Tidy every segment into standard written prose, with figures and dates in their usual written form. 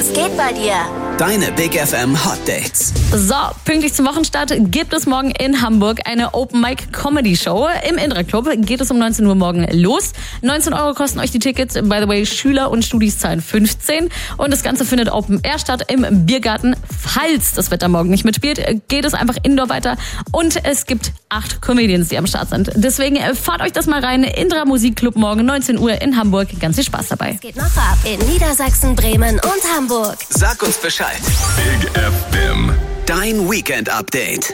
Was geht bei dir? Deine Big FM Hot Dates. So, pünktlich zum Wochenstart gibt es morgen in Hamburg eine Open Mic Comedy Show. Im Indra Club geht es um 19 Uhr morgen los. 19 € kosten euch die Tickets. By the way, Schüler und Studis zahlen 15. Und das Ganze findet Open Air statt im Biergarten. Falls das Wetter morgen nicht mitspielt, geht es einfach indoor weiter. Und es gibt 8 Comedians, die am Start sind. Deswegen fahrt euch das mal rein. Indra Musikclub morgen 19 Uhr in Hamburg. Ganz viel Spaß dabei. Es geht noch ab in Niedersachsen, Bremen und Hamburg. Sag uns Bescheid. Big FM. Dein Weekend-Update.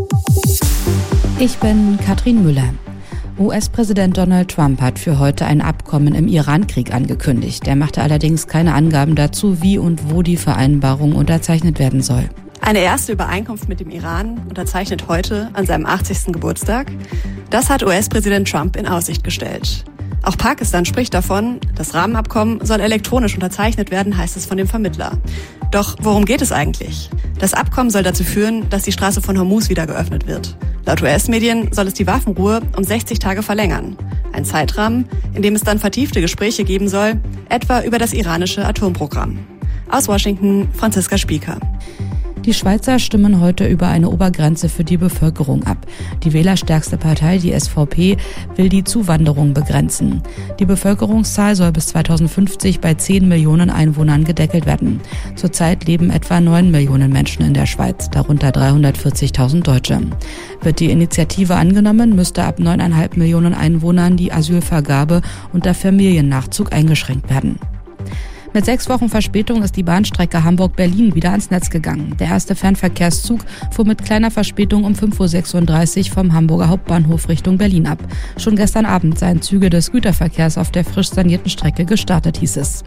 Ich bin Katrin Müller. US-Präsident Donald Trump hat für heute ein Abkommen im Iran-Krieg angekündigt. Er machte allerdings keine Angaben dazu, wie und wo die Vereinbarung unterzeichnet werden soll. Eine erste Übereinkunft mit dem Iran unterzeichnet heute an seinem 80. Geburtstag. Das hat US-Präsident Trump in Aussicht gestellt. Auch Pakistan spricht davon, das Rahmenabkommen soll elektronisch unterzeichnet werden, heißt es von dem Vermittler. Doch worum geht es eigentlich? Das Abkommen soll dazu führen, dass die Straße von Hormuz wieder geöffnet wird. Laut US-Medien soll es die Waffenruhe um 60 Tage verlängern. Ein Zeitrahmen, in dem es dann vertiefte Gespräche geben soll, etwa über das iranische Atomprogramm. Aus Washington, Franziska Spieker. Die Schweizer stimmen heute über eine Obergrenze für die Bevölkerung ab. Die wählerstärkste Partei, die SVP, will die Zuwanderung begrenzen. Die Bevölkerungszahl soll bis 2050 bei 10 Millionen Einwohnern gedeckelt werden. Zurzeit leben etwa 9 Millionen Menschen in der Schweiz, darunter 340.000 Deutsche. Wird die Initiative angenommen, müsste ab 9,5 Millionen Einwohnern die Asylvergabe unter Familiennachzug eingeschränkt werden. Mit 6 Wochen Verspätung ist die Bahnstrecke Hamburg-Berlin wieder ans Netz gegangen. Der erste Fernverkehrszug fuhr mit kleiner Verspätung um 5.36 Uhr vom Hamburger Hauptbahnhof Richtung Berlin ab. Schon gestern Abend seien Züge des Güterverkehrs auf der frisch sanierten Strecke gestartet, hieß es.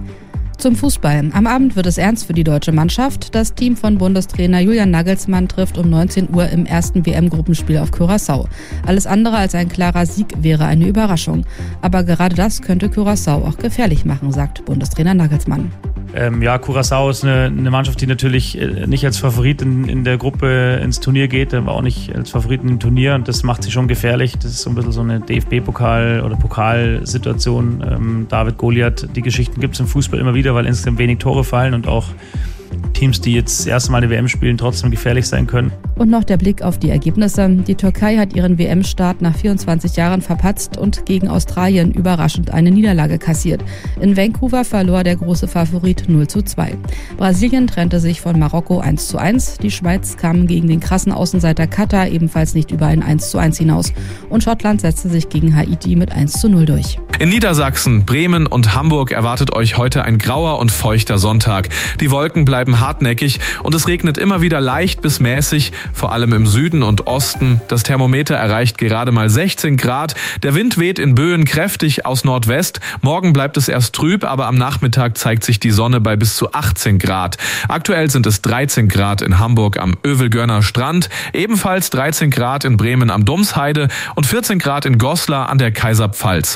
Zum Fußball. Am Abend wird es ernst für die deutsche Mannschaft. Das Team von Bundestrainer Julian Nagelsmann trifft um 19 Uhr im ersten WM-Gruppenspiel auf Curaçao. Alles andere als ein klarer Sieg wäre eine Überraschung. Aber gerade das könnte Curaçao auch gefährlich machen, sagt Bundestrainer Nagelsmann. Curaçao ist eine Mannschaft, die natürlich nicht als Favorit in der Gruppe ins Turnier geht, aber auch nicht als Favorit im Turnier, und das macht sie schon gefährlich. Das ist so ein bisschen so eine DFB-Pokal- oder Pokalsituation. David Goliath, die Geschichten gibt es im Fußball immer wieder, weil insgesamt wenig Tore fallen und auch Teams, die jetzt das erste Mal eine WM spielen, trotzdem gefährlich sein können. Und noch der Blick auf die Ergebnisse. Die Türkei hat ihren WM-Start nach 24 Jahren verpatzt und gegen Australien überraschend eine Niederlage kassiert. In Vancouver verlor der große Favorit 0:2. Brasilien trennte sich von Marokko 1:1. Die Schweiz kam gegen den krassen Außenseiter Katar ebenfalls nicht über ein 1:1 hinaus. Und Schottland setzte sich gegen Haiti mit 1:0 durch. In Niedersachsen, Bremen und Hamburg erwartet euch heute ein grauer und feuchter Sonntag. Die Wolken bleiben hartnäckig und es regnet immer wieder leicht bis mäßig, vor allem im Süden und Osten. Das Thermometer erreicht gerade mal 16 Grad. Der Wind weht in Böen kräftig aus Nordwest. Morgen bleibt es erst trüb, aber am Nachmittag zeigt sich die Sonne bei bis zu 18 Grad. Aktuell sind es 13 Grad in Hamburg am Övelgörner Strand, ebenfalls 13 Grad in Bremen am Domsheide und 14 Grad in Goslar an der Kaiserpfalz.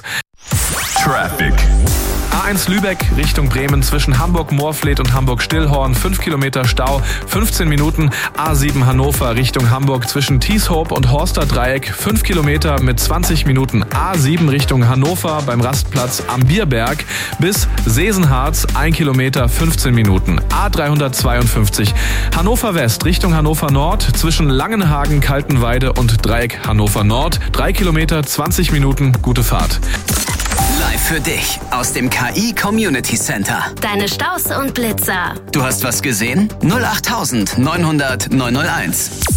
Traffic. A1 Lübeck Richtung Bremen zwischen Hamburg-Moorfleet und Hamburg-Stillhorn 5 Kilometer Stau, 15 Minuten. A7 Hannover Richtung Hamburg zwischen Tieshoop und Horster Dreieck 5 Kilometer mit 20 Minuten. A7 Richtung Hannover beim Rastplatz am Bierberg bis Sesenharz 1 Kilometer 15 Minuten. A352 Hannover West Richtung Hannover Nord zwischen Langenhagen, Kaltenweide und Dreieck Hannover Nord 3 Kilometer 20 Minuten. Gute Fahrt. Live für dich aus dem KI Community Center. Deine Staus und Blitzer. Du hast was gesehen? 08900 901.